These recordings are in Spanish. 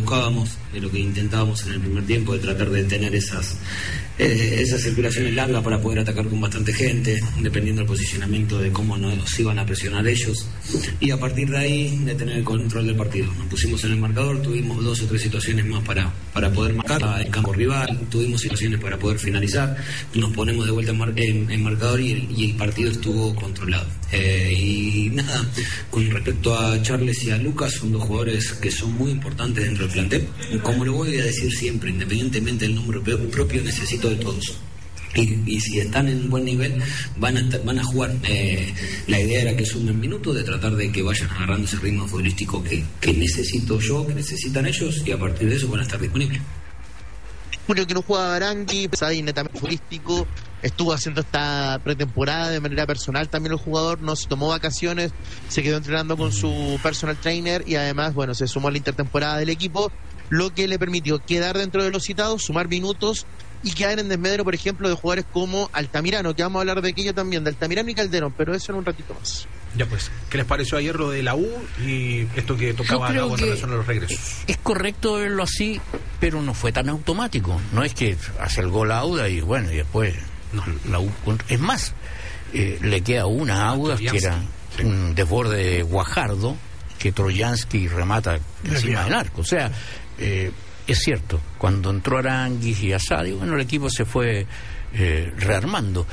buscábamos, de lo que intentábamos en el primer tiempo, de tratar de tener esas circulaciones largas para poder atacar con bastante gente, dependiendo del posicionamiento de cómo nos iban a presionar ellos, y a partir de ahí de tener el control del partido. Nos pusimos en el marcador, tuvimos 2 o 3 situaciones más para poder marcar el campo rival, tuvimos situaciones para poder finalizar, nos ponemos de vuelta en marcador y el partido estuvo controlado. Y nada, con respecto a Charles y a Lucas, son 2 jugadores que son muy importantes dentro del plantel. Como lo voy a decir siempre, independientemente del número propio, necesito de todos. Y si están en buen nivel, van a jugar. La idea era que sumen minutos, de tratar de que vayan agarrando ese ritmo futbolístico que necesito yo, que necesitan ellos, y a partir de eso van a estar disponibles. Julio, que no jugaba Arangui, pues ahí netamente futbolístico, estuvo haciendo esta pretemporada de manera personal también el jugador, no se tomó vacaciones, se quedó entrenando con su personal trainer y además, bueno, se sumó a la intertemporada del equipo, lo que le permitió quedar dentro de los citados, sumar minutos y quedar en desmedro, por ejemplo, de jugadores como Altamirano, que vamos a hablar de aquello también, de Altamirano y Calderón, pero eso en un ratito más. Ya pues, ¿qué les pareció ayer lo de la U y esto que tocaba la U en relación a los regresos? Es correcto verlo así, pero no fue tan automático. No es que hace el gol a Auda y bueno, y después no, la U... Es más, le queda una a Auda que era un desborde de Guajardo, que Trojansky remata encima del arco. O sea, es cierto, cuando entró Aranguis y Asadi, bueno, el equipo se fue rearmando.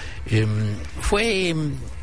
Fue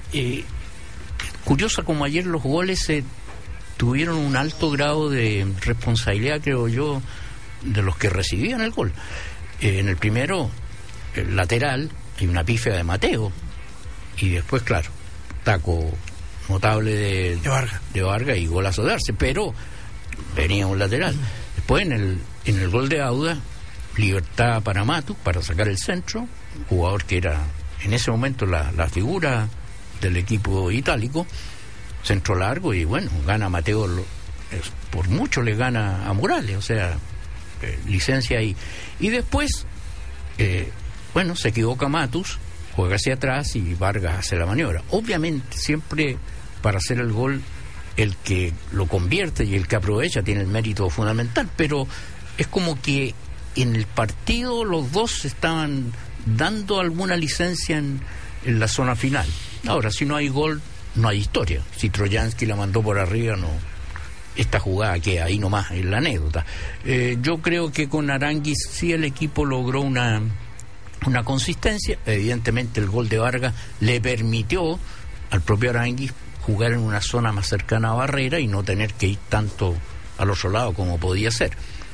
curioso como ayer los goles tuvieron un alto grado de responsabilidad, creo yo, de los que recibían el gol. En el primero, el lateral, hay una pifia de Mateo, y después, claro, taco notable de Vargas y golazo de Arce, pero venía un lateral. Después en el gol de Auda, libertad para Matus para sacar el centro, un jugador que era en ese momento la figura del equipo itálico, centro largo, y bueno, gana Mateo, por mucho le gana a Morales, o sea, licencia ahí. Y después, bueno, se equivoca Matus, juega hacia atrás y Vargas hace la maniobra. Obviamente, siempre para hacer el gol, el que lo convierte y el que aprovecha tiene el mérito fundamental, pero es como que en el partido los dos estaban dando alguna licencia en la zona final. Ahora, si no hay gol, no hay historia. Si Trojansky la mandó por arriba, no. Esta jugada queda ahí nomás, en la anécdota. Yo creo que con Aranguis sí el equipo logró una consistencia. Evidentemente el gol de Vargas le permitió al propio Aranguis jugar en una zona más cercana a barrera y no tener que ir tanto al otro lado como podía ser.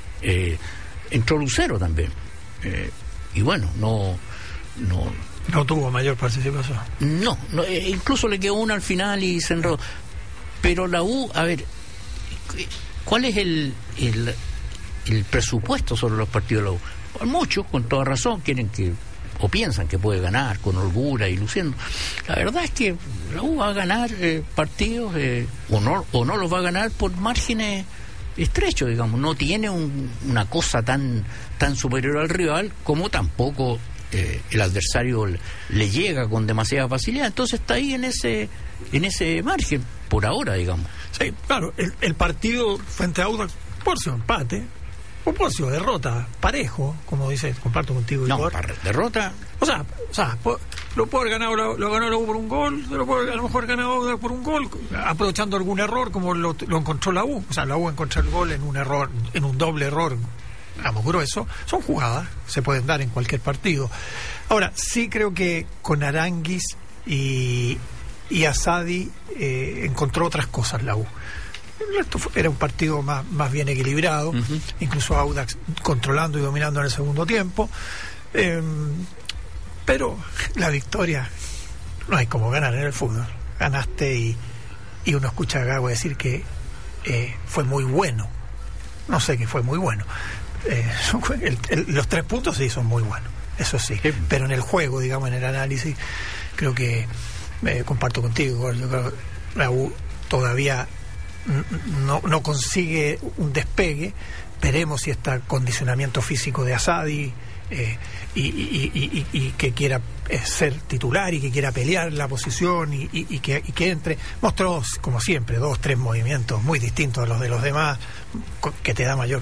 Entró Lucero también. Y bueno, no tuvo mayor participación. No, incluso le quedó una al final y se enredó. Pero la U, a ver, ¿cuál es el presupuesto sobre los partidos de la U? Pues muchos, con toda razón, quieren que, o piensan que puede ganar con holgura y luciendo. La verdad es que la U va a ganar partidos o no los va a ganar por márgenes estrechos, digamos. No tiene una cosa tan superior al rival, como tampoco el adversario le llega con demasiada facilidad. Entonces está ahí en ese margen por ahora, digamos. Sí, claro, el partido frente a Audax por su empate o por su derrota, parejo, como dice, comparto contigo, Igor. No, derrota. O sea, lo puede haber ganado, lo ganó la U por un gol, lo puede a lo mejor ganado Audax por un gol, aprovechando algún error como lo encontró la U. O sea, la U encontró el gol en un error, en un doble error, digamos, grueso. Son jugadas, se pueden dar en cualquier partido. Ahora, sí creo que con Aranguis y Asadi encontró otras cosas la U. Esto era un partido más bien equilibrado, incluso Audax controlando y dominando en el segundo tiempo, pero la victoria, no hay como ganar en el fútbol. Ganaste y uno escucha a Gago decir que fue muy bueno. No sé que fue muy bueno. Los 3 puntos sí son muy buenos, eso sí, pero en el juego, digamos, en el análisis, creo que comparto contigo. Yo creo que la U todavía no consigue un despegue. Veremos si está condicionamiento físico de Asadi y que quiera ser titular y que quiera pelear la posición y que entre. Mostró, como siempre, 2-3 movimientos muy distintos a los de los demás, que te da mayor